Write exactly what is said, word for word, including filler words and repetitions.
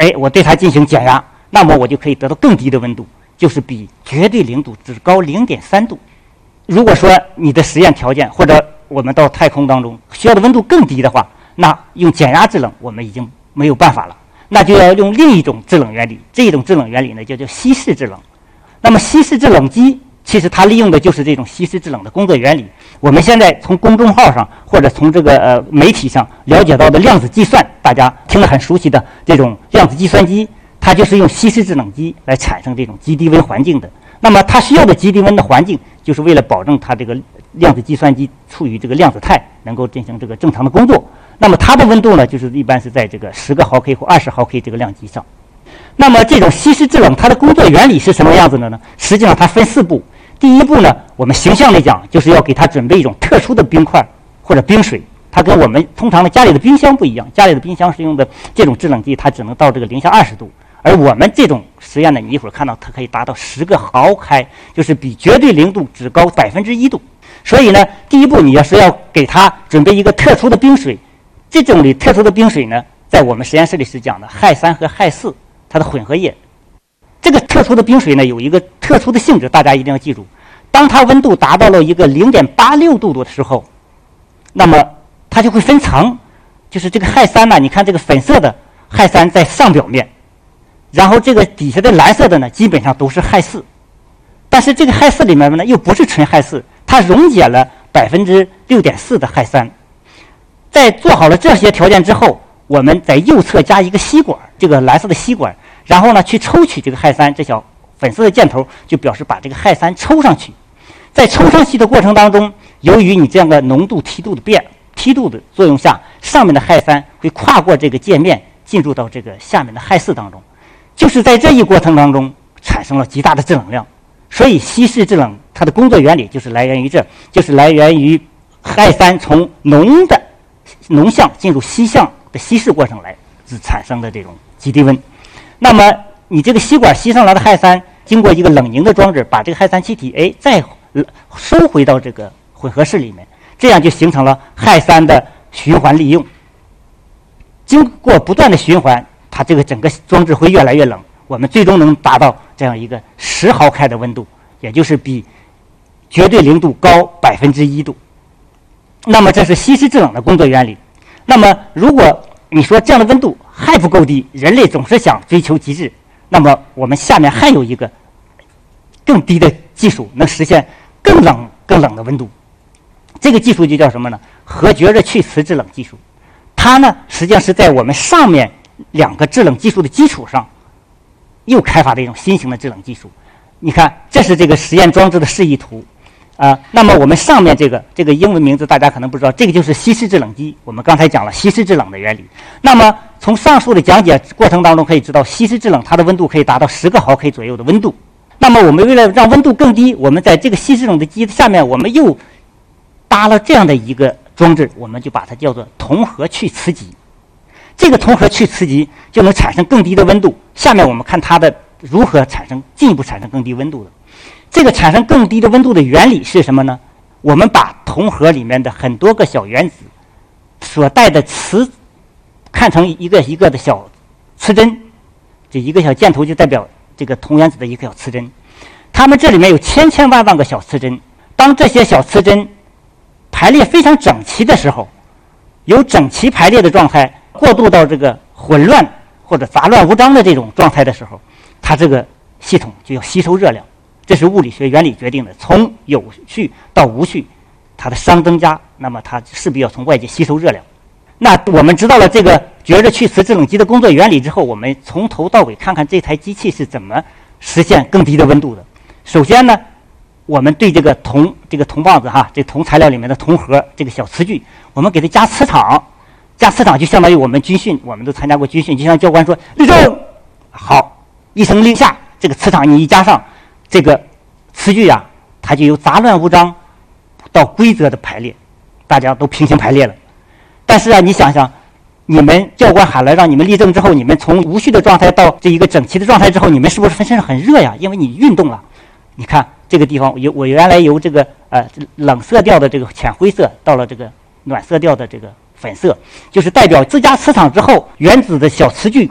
哎，我对它进行减压，那么我就可以得到更低的温度，就是比绝对零度只高 零点三 度。如果说你的实验条件或者我们到太空当中需要的温度更低的话，那用减压制冷我们已经没有办法了，那就要用另一种制冷原理。这一种制冷原理呢，就叫稀释制冷。那么稀释制冷机其实它利用的就是这种稀释制冷的工作原理。我们现在从公众号上或者从这个呃媒体上了解到的量子计算，大家听了很熟悉的这种量子计算机，它就是用稀释制冷机来产生这种极低温环境的。那么它需要的极低温的环境，就是为了保证它这个量子计算机处于这个量子态，能够进行这个正常的工作。那么它的温度呢，就是一般是在这个十个毫 K 或二十毫 K 这个量级上。那么这种稀释制冷它的工作原理是什么样子的呢？实际上它分四步。第一步呢，我们形象来讲，就是要给它准备一种特殊的冰块或者冰水。它跟我们通常的家里的冰箱不一样，家里的冰箱是用的这种制冷剂，它只能到这个零下二十度。而我们这种实验呢，你一会儿看到它可以达到十个毫开，就是比绝对零度只高百分之一度。所以呢，第一步你要是要给它准备一个特殊的冰水，这种里特殊的冰水呢，在我们实验室里是讲的氦三和氦四它的混合液。这个特殊的冰水呢，有一个特殊的性质，大家一定要记住。当它温度达到了一个 零点八六 度的时候，那么它就会分层，就是这个氦三呢，你看这个粉色的氦三在上表面，然后这个底下的蓝色的呢，基本上都是氦四。但是这个氦四里面呢，又不是纯氦四，它溶解了 百分之六点四 的氦三。在做好了这些条件之后，我们在右侧加一个吸管，这个蓝色的吸管，然后呢去抽取这个氦三，这小粉色的箭头就表示把这个氦三抽上去。在抽上去的过程当中，由于你这样的浓度梯度的变梯度的作用下，上面的氦三会跨过这个界面进入到这个下面的氦四当中，就是在这一过程当中产生了极大的制冷量。所以稀释制冷它的工作原理就是来源于这，就是来源于氦三从浓的浓相进入稀相的稀释过程来产生的这种极低温。那么你这个吸管吸上来的氦三，经过一个冷凝的装置，把这个氦三气体哎再收回到这个混合式里面，这样就形成了氦三的循环利用。经过不断的循环，它这个整个装置会越来越冷，我们最终能达到这样一个十毫开的温度，也就是比绝对零度高百分之一度。那么这是稀释制冷的工作原理。那么如果你说这样的温度还不够低，人类总是想追求极致，那么我们下面还有一个更低的技术，能实现更冷更冷的温度。这个技术就叫什么呢？核绝热去磁制冷技术。它呢实际上是在我们上面两个制冷技术的基础上又开发的一种新型的制冷技术。你看，这是这个实验装置的示意图啊、呃。那么我们上面这个这个英文名字大家可能不知道，这个就是稀释制冷机。我们刚才讲了稀释制冷的原理。那么从上述的讲解过程当中可以知道，稀释制冷它的温度可以达到十个毫 K 左右的温度。那么我们为了让温度更低，我们在这个稀释制冷的机下面，我们又搭了这样的一个装置，我们就把它叫做铜核去磁极。这个铜核去磁极就能产生更低的温度。下面我们看它的如何产生进一步产生更低温度的。这个产生更低的温度的原理是什么呢？我们把铜核里面的很多个小原子所带的磁看成一个一个的小磁针，这一个小箭头就代表这个铜原子的一个小磁针。它们这里面有千千万万个小磁针，当这些小磁针排列非常整齐的时候，由整齐排列的状态过渡到这个混乱或者杂乱无章的这种状态的时候，它这个系统就要吸收热量。这是物理学原理决定的，从有序到无序，它的熵增加，那么它势必要从外界吸收热量。那我们知道了这个绝热去磁制冷机的工作原理之后，我们从头到尾看看这台机器是怎么实现更低的温度的。首先呢，我们对这个铜这个铜棒子哈，这铜材料里面的铜核这个小磁具，我们给它加磁场，加磁场就相当于我们军训，我们都参加过军训，就像教官说立正，好，一声令下，这个磁场你一加上，这个磁具啊，它就由杂乱无章到规则的排列，大家都平行排列了。但是啊，你想想，你们教官喊了让你们立正之后，你们从无序的状态到这一个整齐的状态之后，你们是不是身上很热呀？因为你运动了。你看这个地方，由我原来由这个呃冷色调的这个浅灰色到了这个暖色调的这个粉色，就是代表自加磁场之后，原子的小磁具